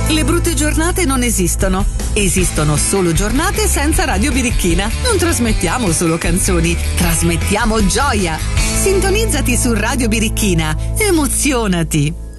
Le brutte giornate non esistono. Esistono solo giornate senza Radio Birichina. Non trasmettiamo solo canzoni, trasmettiamo gioia. Sintonizzati su Radio Birichina. Emozionati.